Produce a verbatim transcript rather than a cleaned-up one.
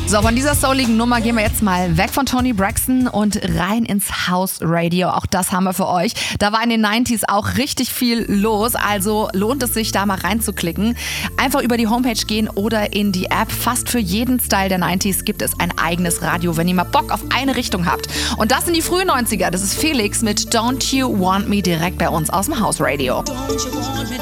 So, von dieser souligen Nummer gehen wir jetzt mal weg von Toni Braxton und rein ins House Radio. Auch das haben wir für euch. Da war in den neunziger auch richtig viel los, also lohnt es sich, da mal reinzuklicken. Einfach über die Homepage gehen oder in die App. Fast für jeden Style der neunziger gibt es ein eigenes Radio, wenn ihr mal Bock auf eine Richtung habt. Und das sind die frühen neunziger. Das ist Felix mit Don't You Want Me direkt bei uns aus dem House Radio.